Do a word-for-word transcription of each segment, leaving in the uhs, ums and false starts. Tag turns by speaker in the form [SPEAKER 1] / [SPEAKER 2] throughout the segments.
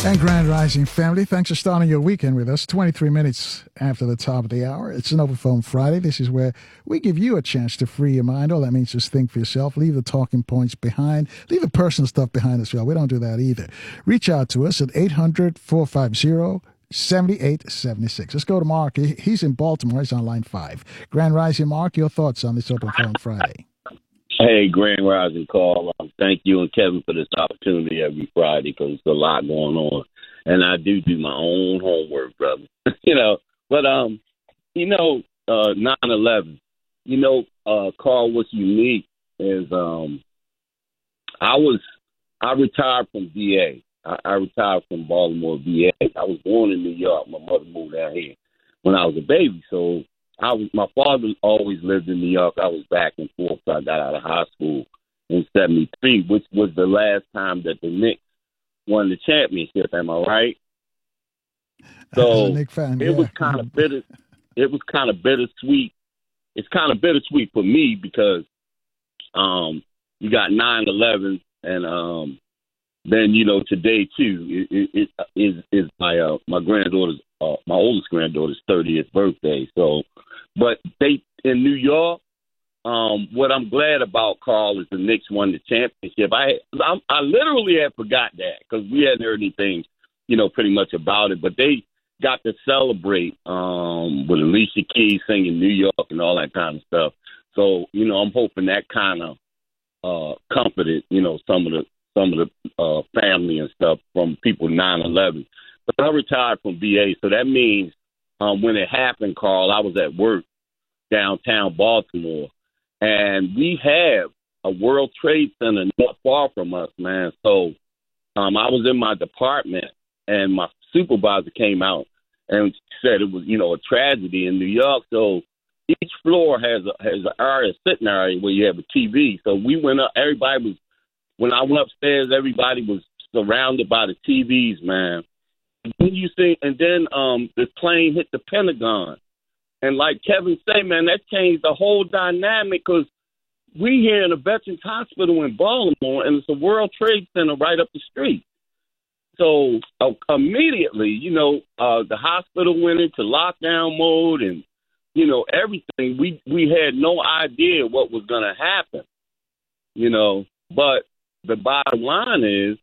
[SPEAKER 1] And Grand Rising family, thanks for starting your weekend with us. twenty-three minutes after the top of the hour. It's an Overphone Friday. This is where we give you a chance to free your mind. All that means is think for yourself. Leave the talking points behind. Leave the personal stuff behind as well. We don't do that either. Reach out to us at eight hundred, four five zero, seven eight seven six. Let's go to Mark. He's in Baltimore. He's on line five. Grand Rising, Mark, your thoughts on this Overphone Friday?
[SPEAKER 2] Hey, Grand Rising, Carl. Um, thank you and Kevin for this opportunity every Friday because there's a lot going on. And I do do my own homework, brother. you know, but, um, you know, uh, nine eleven, you know, uh, Carl, what's unique is um, I was, I retired from V A. I, I retired from Baltimore V A. I was born in New York. My mother moved down here when I was a baby. So, I was, my father always lived in New York. I was back and forth. So I got out of high school in seventy-three, which was the last time that the Knicks won the championship. Am I right? So
[SPEAKER 1] Knick fan,
[SPEAKER 2] it
[SPEAKER 1] yeah.
[SPEAKER 2] was kind of bitter. It was kind of bittersweet. It's kind of bittersweet for me because um, you got nine eleven, and um, then you know today too it, it, it is is my uh, my granddaughter's uh, my oldest granddaughter's thirtieth birthday. So. But they in New York, um, what I'm glad about, Carl, is the Knicks won the championship. I I, I literally had forgot that because we hadn't heard anything, you know, pretty much about it. But they got to celebrate um, with Alicia Keys singing New York and all that kind of stuff. So, you know, I'm hoping that kind of uh, comforted, you know, some of the some of the uh, family and stuff from people nine eleven. But I retired from V A, so that means. Um, when it happened, Carl, I was at work downtown Baltimore, and we have a World Trade Center not far from us, man. So um, I was in my department, and my supervisor came out and said it was, you know, a tragedy in New York. So each floor has a, has an area, a sitting area where you have a T V. So we went up. Everybody was when I went upstairs. Everybody was surrounded by the T Vs, man. Then you see, and then um, the plane hit the Pentagon, and like Kevin said, man, that changed the whole dynamic because we here in a Veterans Hospital in Baltimore, and it's a World Trade Center right up the street. So uh, immediately, you know, uh, the hospital went into lockdown mode, and you know everything. We we had no idea what was going to happen, you know. But the bottom line is,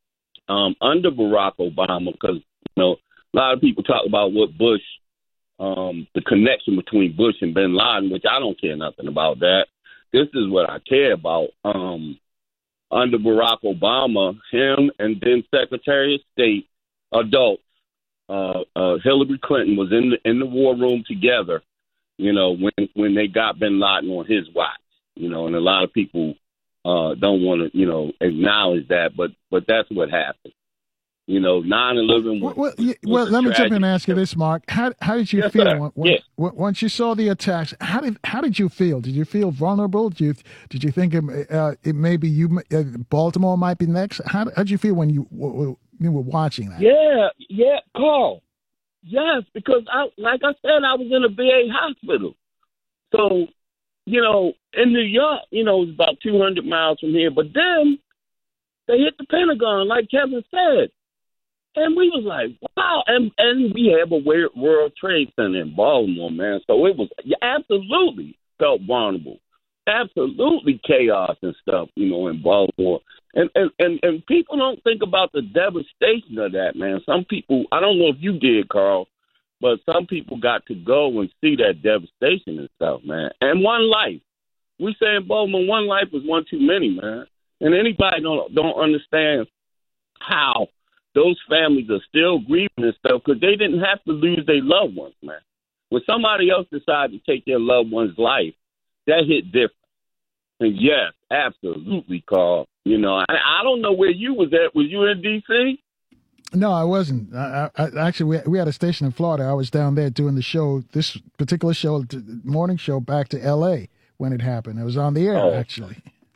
[SPEAKER 2] um, under Barack Obama, because you know, a lot of people talk about what Bush, um, the connection between Bush and Bin Laden, which I don't care nothing about that. This is what I care about. Um, under Barack Obama, him and then Secretary of State, adults, uh, uh, Hillary Clinton was in the in the war room together. You know, when when they got Bin Laden on his watch. You know, and a lot of people uh, don't want to, you know, acknowledge that, but but that's what happened. You know, nine eleven was,
[SPEAKER 1] well, well,
[SPEAKER 2] was
[SPEAKER 1] well let me jump in and ask you
[SPEAKER 2] tragedy.
[SPEAKER 1] this, Mark. How how did you
[SPEAKER 2] Yes,
[SPEAKER 1] feel
[SPEAKER 2] sir.
[SPEAKER 1] when,
[SPEAKER 2] Yeah.
[SPEAKER 1] when, once you saw the attacks? How did how did you feel? Did you feel vulnerable? Did you did you think it, uh, it maybe you uh, Baltimore might be next? How how did you feel when you, w- you were watching that?
[SPEAKER 2] Yeah, yeah, Carl. Yes, because I, like I said, I was in a V A hospital. So, you know, in New York, you know, it's about two hundred miles from here. But then they hit the Pentagon, like Kevin said. And we was like, wow. And and we have a weird World Trade Center in Baltimore, man. So it was you absolutely felt vulnerable. Absolutely chaos and stuff, you know, in Baltimore. And, and, and, and people don't think about the devastation of that, man. Some people, I don't know if you did, Carl, but some people got to go and see that devastation and stuff, man. And one life. We say in Baltimore, one life is one too many, man. And anybody don't don't understand how those families are still grieving and stuff because they didn't have to lose their loved ones, man. When somebody else decided to take their loved one's life, that hit different. And yes, absolutely, Carl. You know, I, I don't know where you was at. Was you in D C?
[SPEAKER 1] No, I wasn't. I, I, actually, we, we had a station in Florida. I was down there doing the show, this particular show, the morning show, back to L A when it happened. It was on the air,
[SPEAKER 2] Oh.
[SPEAKER 1] actually.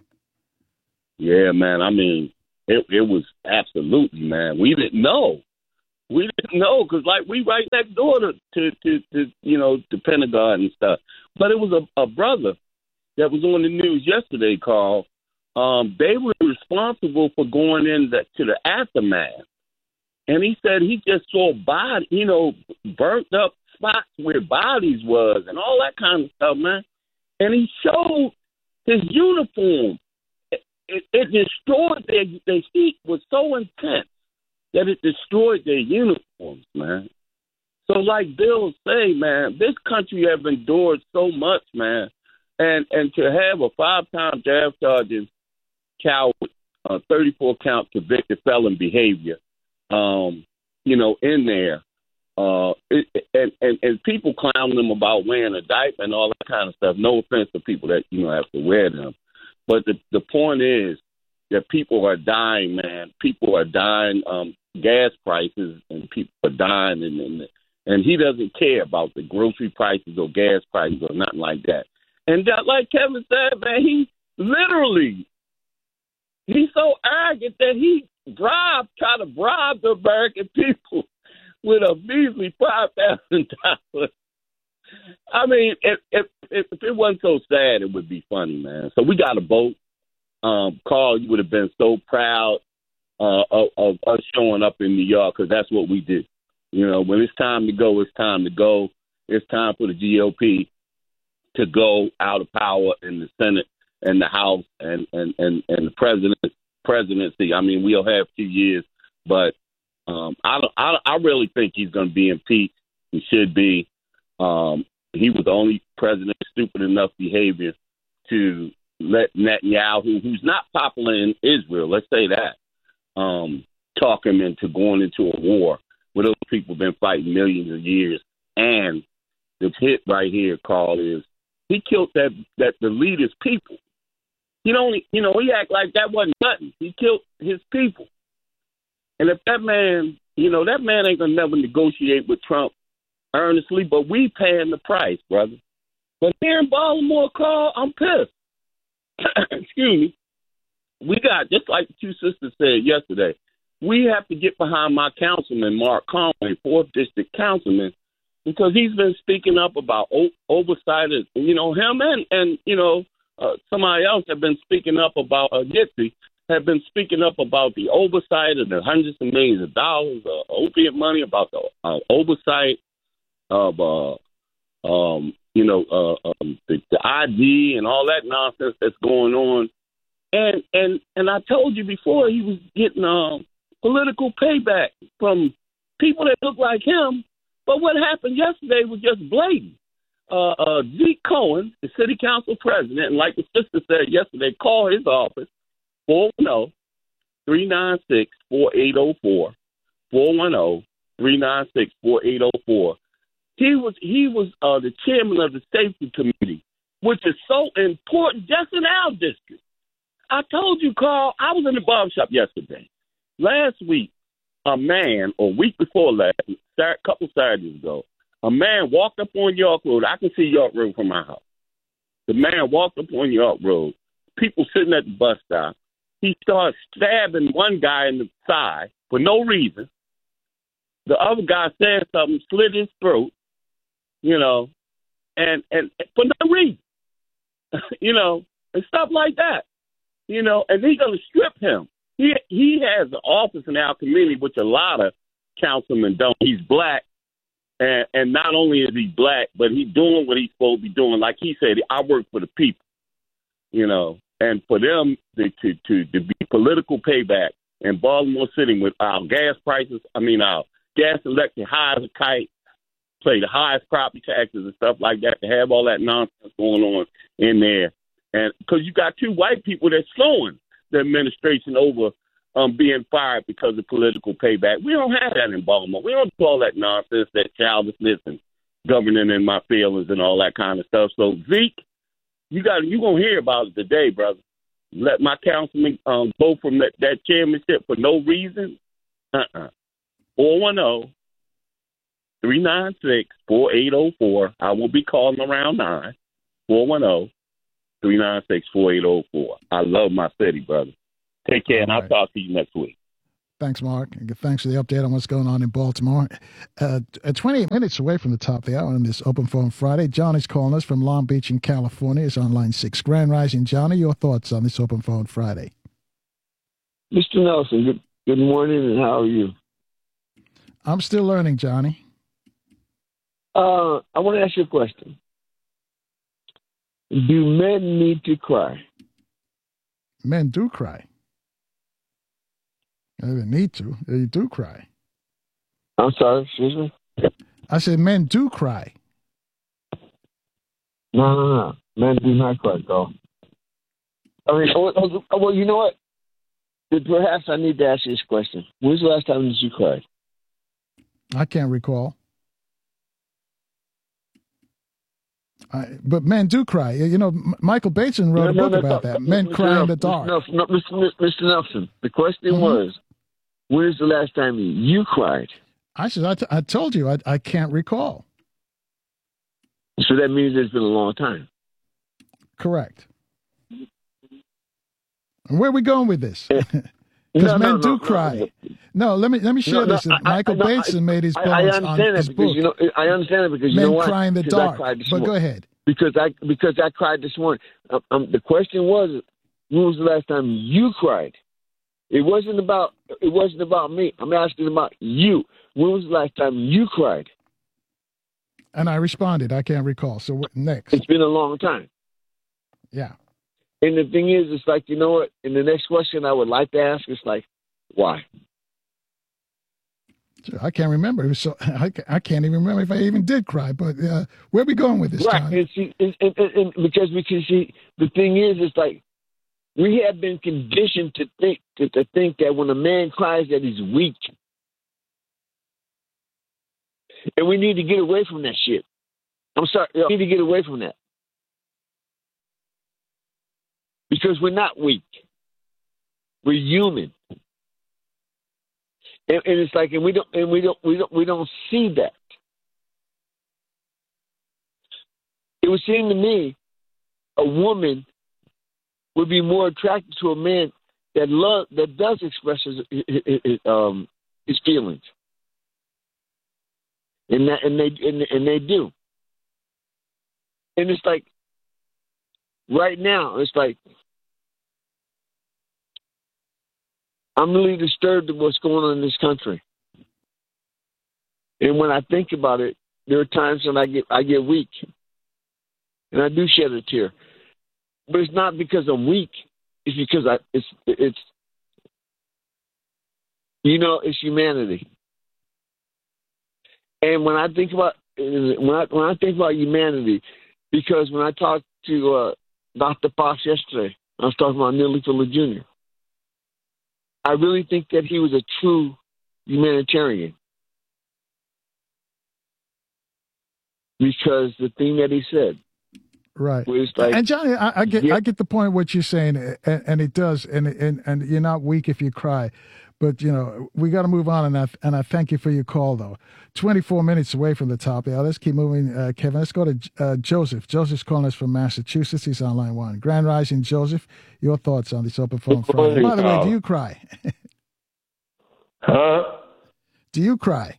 [SPEAKER 2] Yeah, man. I mean, it, it was absolutely, man. We didn't know. We didn't know because, like, we right next door to, to, to, to, you know, the Pentagon and stuff. But it was a, a brother that was on the news yesterday, Carl. Um, they were responsible for going in the, to the aftermath and he said he just saw body, you know, burnt up spots where bodies was and all that kind of stuff, man. And he showed his uniform. It, it, it destroyed their, their heat was so intense that it destroyed their uniforms, man. So like Bill say, man, this country have endured so much, man. And and to have a five-time draft sergeant, coward, uh, thirty-four count convicted felon behavior, um, you know, in there, uh, it, and, and, and people clowning them about wearing a diaper and all that kind of stuff. No offense to people that, you know, have to wear them. But the, the point is that people are dying, man. People are dying, um, gas prices, and people are dying, and, and and he doesn't care about the grocery prices or gas prices or nothing like that. And that, like Kevin said, man, he literally, he's so arrogant that he bribed, try to bribe the American people with a measly five thousand dollars. I mean, if, if if it wasn't so sad, it would be funny, man. So we got a vote. Um, Carl, you would have been so proud uh, of, of us showing up in New York, because that's what we do. You know, when it's time to go, it's time to go. It's time for the G O P to go out of power in the Senate and the House and, and, and, and the president presidency. I mean, we'll have two years, but um, I, don't, I I really think he's going to be impeached. He should be. Um, he was the only president stupid enough behavior to let Netanyahu, who's not popular in Israel, let's say that, um, talk him into going into a war where those people have been fighting millions of years. And the hit right here, Carl, is he killed that, that the leader's people. He don't, you know, he act like that wasn't nothing. He killed his people. And if that man, you know, that man ain't gonna never negotiate with Trump earnestly, but we paying the price, brother. But here in Baltimore, Carl, I'm pissed. Excuse me. We got, just like the two sisters said yesterday, we have to get behind my councilman, Mark Conway, fourth District Councilman, because he's been speaking up about o- oversight. Of, you know, him and, and you know, uh, somebody else have been speaking up about, uh, Gitsy, have been speaking up about the oversight of the hundreds of millions of dollars of opiate money, about the uh, oversight of, uh, um, you know, uh, um, the, the I D and all that nonsense that's going on. And and and I told you before, he was getting uh, political payback from people that look like him. But what happened yesterday was just blatant. Uh, uh, Zeke Cohen, the city council president, and like the sister said yesterday, called his office, four one zero, three nine six, four eight zero four, four one zero, three nine six, four eight zero four. He was he was uh, the chairman of the safety committee, which is so important just in our district. I told you, Carl, I was in the barbershop yesterday. Last week, a man, or week before last, a couple Saturdays ago, a man walked up on York Road. I can see York Road from my house. The man walked up on York Road. People sitting at the bus stop. He started stabbing one guy in the side for no reason. The other guy said something, slit his throat, you know, and, and for no reason, you know, and stuff like that, you know, and they're going to strip him. He he has an office in our community, which a lot of councilmen don't. He's black, and, and not only is he black, but he's doing what he's supposed to be doing. Like he said, I work for the people, you know, and for them to, to, to, to be political payback in Baltimore City with our gas prices, I mean, our gas and electric high as a kite, pay the highest property taxes and stuff like that, to have all that nonsense going on in there. And because you got two white people that's slowing the administration over um, being fired because of political payback. We don't have that in Baltimore. We don't do all that nonsense, that childishness and governing in my feelings and all that kind of stuff. So, Zeke, you got you're going to hear about it today, brother. Let my councilman um, go from that, that chairmanship for no reason. Uh-uh. four one zero, three nine six, four eight zero four. I will be calling around nine. four one zero, three nine six, four eight zero four. I love my city, brother. Take care, all and I'll right. talk to you next week.
[SPEAKER 1] Thanks, Mark. Thanks for the update on what's going on in Baltimore. Uh, twenty-eight minutes away from the top of the hour on this Open Phone Friday, Johnny's calling us from Long Beach in California. It's on line six. Grand Rising, Johnny, your thoughts on this Open Phone Friday?
[SPEAKER 3] Mister Nelson, good, good morning, and how are you?
[SPEAKER 1] I'm still learning, Johnny.
[SPEAKER 3] Uh, I want to ask you a question. Do men need to cry?
[SPEAKER 1] Men do cry. They need to. They do cry.
[SPEAKER 3] I'm sorry, excuse me?
[SPEAKER 1] I said men do cry.
[SPEAKER 3] No, no, no. Men do not cry, though. I mean, oh, oh, oh, well, you know what? Perhaps I need to ask you this question. When's the last time that you cried?
[SPEAKER 1] I can't recall. I, but men do cry. You know, M- Michael Bateson wrote
[SPEAKER 3] no,
[SPEAKER 1] a book
[SPEAKER 3] no,
[SPEAKER 1] about
[SPEAKER 3] no,
[SPEAKER 1] that.
[SPEAKER 3] no,
[SPEAKER 1] Men
[SPEAKER 3] Mister
[SPEAKER 1] cry in
[SPEAKER 3] Nelson,
[SPEAKER 1] the dark.
[SPEAKER 3] Mister Nelson, no, Mister Nelson, the question mm-hmm. was, when is the last time you cried?
[SPEAKER 1] I said, I, t- I told you, I, I can't recall.
[SPEAKER 3] So that means it's been a long time.
[SPEAKER 1] Correct. And where are we going with this? Because
[SPEAKER 3] no,
[SPEAKER 1] men
[SPEAKER 3] no,
[SPEAKER 1] do
[SPEAKER 3] no,
[SPEAKER 1] cry.
[SPEAKER 3] No,
[SPEAKER 1] no, let me let me share
[SPEAKER 3] no,
[SPEAKER 1] this.
[SPEAKER 3] No,
[SPEAKER 1] Michael
[SPEAKER 3] I, I,
[SPEAKER 1] Bateson
[SPEAKER 3] no,
[SPEAKER 1] made his
[SPEAKER 3] I,
[SPEAKER 1] bones
[SPEAKER 3] I
[SPEAKER 1] on
[SPEAKER 3] understand
[SPEAKER 1] his
[SPEAKER 3] that because
[SPEAKER 1] book.
[SPEAKER 3] you know I understand it because you
[SPEAKER 1] Men
[SPEAKER 3] know why?
[SPEAKER 1] cry in the
[SPEAKER 3] because
[SPEAKER 1] dark.
[SPEAKER 3] I cried this
[SPEAKER 1] But
[SPEAKER 3] morning.
[SPEAKER 1] go ahead.
[SPEAKER 3] Because I because I cried this morning. Um, um, the question was, when was the last time you cried? It wasn't about it wasn't about me. I'm asking about you. When was the last time you cried?
[SPEAKER 1] And I responded, I can't recall. So what, next.
[SPEAKER 3] It's been a long time.
[SPEAKER 1] Yeah.
[SPEAKER 3] And the thing is, it's like, you know what? And the next question I would like to ask is like, why?
[SPEAKER 1] I can't remember. It was so I, I can't even remember if I even did cry. But uh, where are we going with this,
[SPEAKER 3] right?
[SPEAKER 1] John?
[SPEAKER 3] And see, and, and, and because we can see, the thing is, it's like we have been conditioned to think to, to think that when a man cries, that he's weak, and we need to get away from that shit. I'm sorry, we need to get away from that because we're not weak. We're human. And, and it's like, and we don't, and we don't, we don't, we don't see that. It would seem to me, a woman would be more attracted to a man that love, that does express his, his, his, um, his feelings, and that, and they, and, and they do. And it's like, right now, it's like, I'm really disturbed at what's going on in this country. And when I think about it, there are times when I get I get weak. And I do shed a tear. But it's not because I'm weak. It's because I it's it's you know, it's humanity. And when I think about when I when I think about humanity, because when I talked to uh, Doctor Fox yesterday, I was talking about Neely Fuller Junior I really think that he was a true humanitarian because the thing that he said,
[SPEAKER 1] right?
[SPEAKER 3] Was like,
[SPEAKER 1] and Johnny, I, I get
[SPEAKER 3] yeah.
[SPEAKER 1] I get the point what you're saying, and, and it does, and, and and you're not weak if you cry, but you know we got to move on, and I and I thank you for your call though. twenty-four minutes away from the top. Yeah, let's keep moving, uh, Kevin. Let's go to uh, Joseph. Joseph's calling us from Massachusetts. He's on line one. Grand Rising, Joseph. Your thoughts on this open phone Friday? By the way, do you cry?
[SPEAKER 4] Huh?
[SPEAKER 1] Do you cry?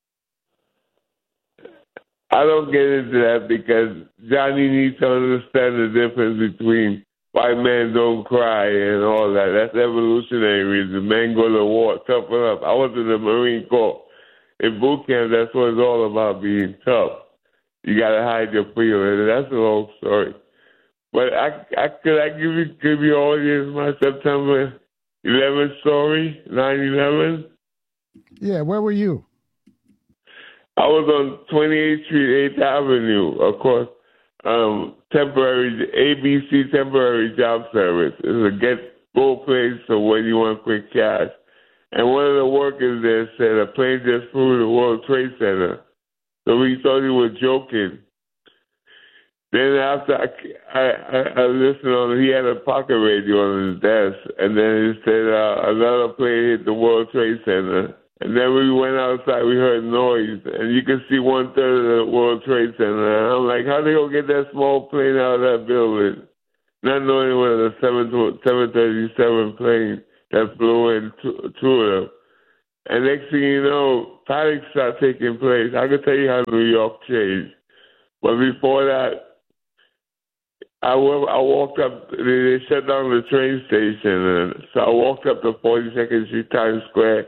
[SPEAKER 4] I don't get into that because Johnny needs to understand the difference between why men don't cry and all that. That's evolutionary reason. Men go to war, toughen up. I was in the Marine Corps. In boot camp, that's what it's all about, being tough. You got to hide your feelings. That's a long story. But I, I could I give you, give your audience my September eleventh story, nine eleven?
[SPEAKER 1] Yeah, where were you?
[SPEAKER 4] I was on twenty-eighth Street, eighth Avenue, of course, um, temporary, A B C temporary job service. It's a get go place, so when you want quick cash. And one of the workers there said a plane just flew to the World Trade Center. So we thought he was joking. Then after I, I, I, I listened on, he had a pocket radio on his desk, and then he said uh, another plane hit the World Trade Center. And then we went outside, we heard noise, and you could see one third of the World Trade Center. And I'm like, how they gonna get that small plane out of that building? Not knowing it was a seven thirty-seven plane that flew in two, two of them. And next thing you know, panic started taking place. I can tell you how New York changed. But before that, I, I walked up, they shut down the train station, and so I walked up to forty-second Street, Times Square,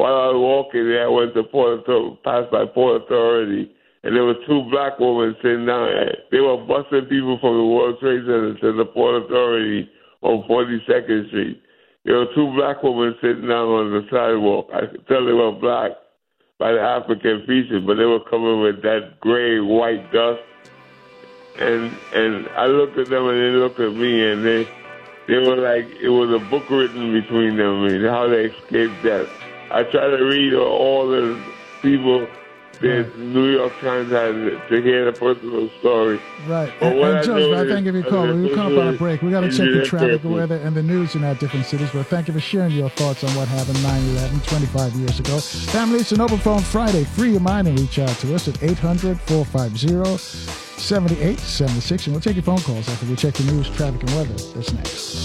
[SPEAKER 4] while I was walking there, I went to Port Authority, passed by Port Authority, and there were two black women sitting down. They were busing people from the World Trade Center to the Port Authority on forty-second Street. There were two black women sitting down on the sidewalk. I could tell they were black by the African features, but they were covered with that gray, white dust. And and I looked at them, and they looked at me, and they they were like, it was a book written between them, and how they escaped death. I tried to read all the people that New York Times had to hear the personal story.
[SPEAKER 1] Right. And, and Joseph, I thank you for your call. We'll come up on a break. We got to check the traffic, weather, and the news in our different cities. But thank you for sharing your thoughts on what happened nine eleven, twenty-five years ago. Family, it's an Open Phone Friday. Free your mind and reach out to us at eight hundred, four five zero, seven eight seven six. And we'll take your phone calls after we check the news, traffic, and weather. That's next.